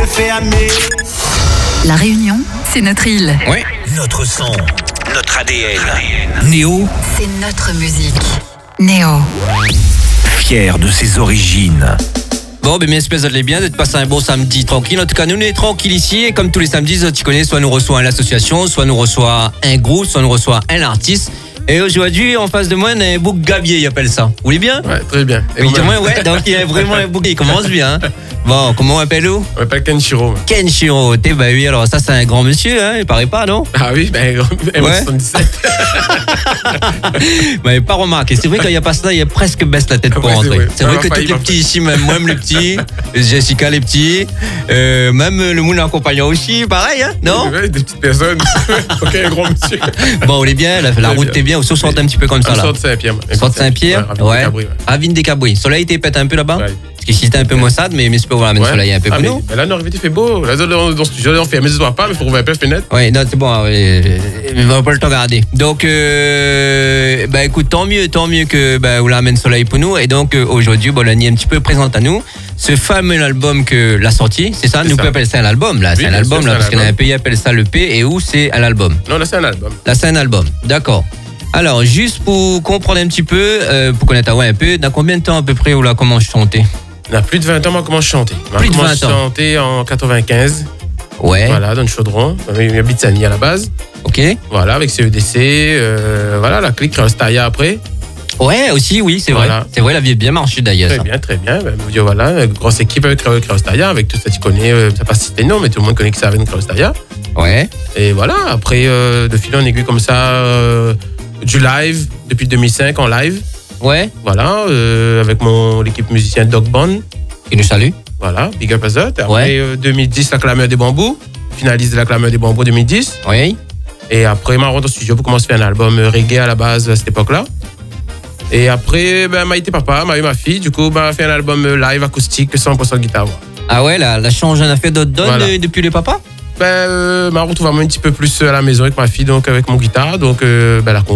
je fais aimer. La Réunion, c'est notre île. Oui, notre son, notre ADN. Néo, C'est notre musique. Néo. fier de ses origines. Bon, ben, espèce de bien d'être passé un bon samedi tranquille. En tout cas, nous, on est tranquille ici. Et comme tous les samedis, tu connais, soit nous reçoit l'association, soit nous reçoit un groupe, soit nous reçoit un artiste. Et aujourd'hui, en face de moi, on a un bouc gabier, ils appellent ça. Vous voulez bien? Ouais, très bien. Et Oui, vous-même? ouais, donc il y a vraiment un bouc qui commence bien. Hein. Bon, comment on appelle-vous? On m'appelle Kenshiro. Kenshiro. Bah oui, alors ça, c'est un grand monsieur, hein, il paraît pas, non? Ah oui, ben, Ouais. 77. Vous m'avez pas remarqué. C'est vrai qu'il n'y a pas ça, il presque baisse la tête pour Ouais, c'est rentrer. vrai. C'est vrai On que a tous failli, les on a petits ici, même les petits, Jessica les petits, même le monde en compagnon aussi, pareil, hein, non? Ouais, des petites personnes. Ok, un grand monsieur. Bon, on est bien, la route est bien, ou se sorte un petit peu comme ça là. Sorte Saint-Pierre. Sorte Saint-Pierre, ouais. Ravine des Cabris. Soleil était peut-être un peu là-bas? Ouais. Parce qu'ici c'était un peu maussade, mais c'est pas voilà, le soleil un peu plus nous. Mais là, non, il fait beau. Là, dans ce studio, on fait, mais je ne vois pas, mais il faut ouvrir un peu la fenêtre. Oui, non, c'est bon, on va pas le temps garder. Donc, bah écoute, tant mieux que on l'amène soleil pour nous. Et donc, aujourd'hui, Bologna un petit peu présente à nous ce fameux album que l'a sorti. C'est ça, nous pouvons appeler ça un album, là. Oui, c'est un album, sûr, là, c'est parce un qu'il y a un album. pays qui appelle ça le P, et où c'est un album. Non, là, c'est un album. Là, c'est un album, d'accord. Alors, juste pour comprendre un petit peu, pour connaître un peu, dans combien de temps à peu près où là commence à chanter? Il y a plus de 20 ans, moi, commence à chanter. Plus de 20 ans. Moi, chanter en 95. Ouais, Voilà, dans le Chaudron. Il habite Sani à la base. ok. Voilà, avec CEDC. Voilà, la clique Créostaya après. Ouais, aussi, oui, c'est vrai. Voilà. C'est vrai, la vie est bien marché d'ailleurs. Très ça. bien, très bien. Ben, voilà, une grosse équipe avec Créostaya, avec tout ça, tu connais, ça passe cité non, mais tout le monde connaît que ça avec Créostaya. Ouais. Et voilà, après, de fil en aiguille comme ça, du live, depuis 2005 en live. Ouais, Voilà, avec l'équipe musicienne Dog Bond. qui nous salue. Voilà, big up à ça. Après, 2010, la Clameur des Bambous. Finaliste de la Clameur des Bambous 2010. Oui. Et après, je rentre au studio pour commencer à faire un album reggae à la base à cette époque-là. Et après, m'a été papa, m'a eu ma fille. Du coup, m'a fait un album live acoustique, 100% guitare. Ah ouais, la change, on a fait d'autres donnes Voilà. depuis les papas? M'a retrouvé un petit peu plus à la maison avec ma fille, donc avec mon guitare. Donc, la